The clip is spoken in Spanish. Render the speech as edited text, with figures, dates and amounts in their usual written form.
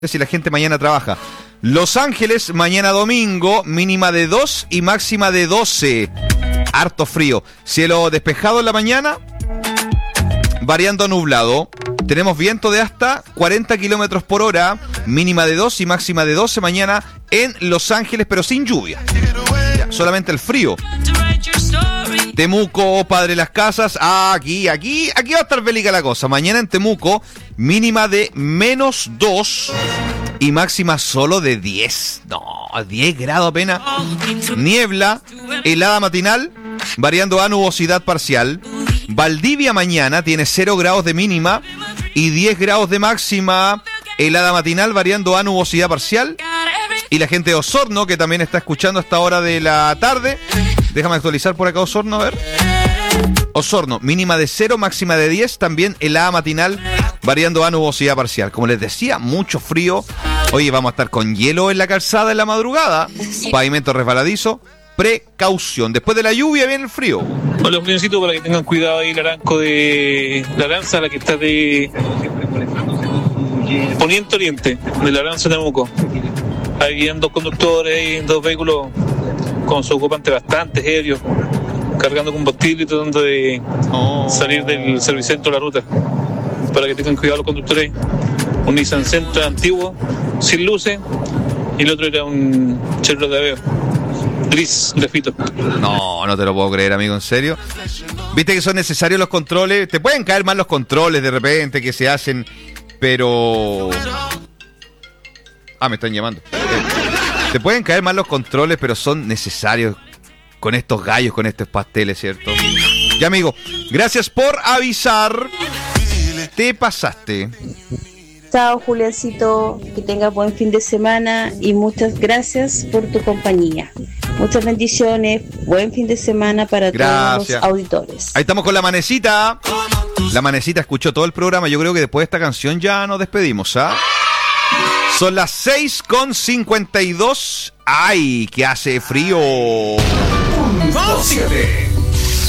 si la gente mañana trabaja. Los Ángeles, mañana domingo, mínima de 2 y máxima de 12. Harto frío. Cielo despejado en la mañana, variando a nublado. Tenemos viento de hasta 40 kilómetros por hora, mínima de 2 y máxima de 12 mañana en Los Ángeles, pero sin lluvia. Ya, solamente el frío. Temuco, Padre Las Casas. Aquí va a estar bélica la cosa. Mañana en Temuco, mínima de menos 2 y máxima solo de 10. No, 10 grados apenas. Niebla, helada matinal, variando a nubosidad parcial. Valdivia mañana tiene 0 grados de mínima y 10 grados de máxima. Helada matinal, variando a nubosidad parcial. Y la gente de Osorno, que también está escuchando a esta hora de la tarde. Déjame actualizar por acá Osorno, a ver. Osorno, mínima de 0, máxima de 10. También helada matinal, variando a nubosidad parcial. Como les decía, mucho frío. Oye, vamos a estar con hielo en la calzada en la madrugada. Pavimento resbaladizo. Precaución. Después de la lluvia viene el frío. Hola, Juliancito, para que tengan cuidado ahí el aranco de la Aranza, la que está de poniente-oriente, de la Aranza de Temuco. Ahí vienen dos conductores y dos vehículos con su ocupante bastante ebrios, cargando combustible y tratando de salir del servicentro de la ruta. Para que tengan cuidado los conductores. Un Nissan Sentra antiguo, sin luces, y el otro era un Chevrolet Aveo gris, grafito. No te lo puedo creer, amigo, en serio. Viste que son necesarios los controles. Te pueden caer mal los controles de repente que se hacen, pero... me están llamando. Te pueden caer mal los controles, pero son necesarios con estos gallos, con estos pasteles, ¿cierto? Ya, amigo, gracias por avisar. Te pasaste. Chao, Juliancito, que tengas buen fin de semana y muchas gracias por tu compañía. Muchas bendiciones, buen fin de semana para todos los auditores. Ahí estamos con la Manecita. La Manecita escuchó todo el programa. Yo creo que después de esta canción ya nos despedimos, ¿ah? Son las 6:52. ¡Ay, que hace frío! 7.